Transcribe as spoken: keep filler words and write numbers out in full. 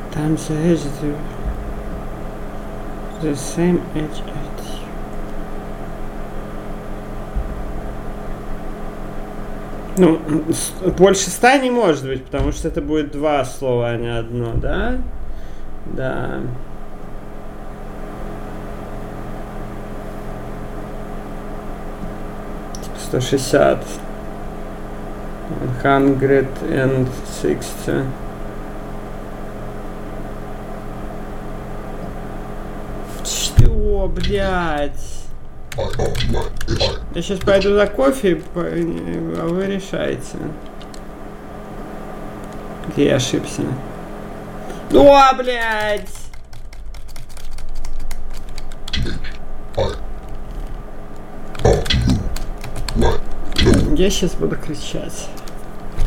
Times the edge to the same edge at you. Ну, больше ста не может быть, потому что это будет два слова, а не одно, да? Да. сто шестьдесят. Hundred and sixty. Что, блядь? Я сейчас пойду за кофе, а вы решаете. Где я ошибся? О, блядь! Я сейчас буду кричать.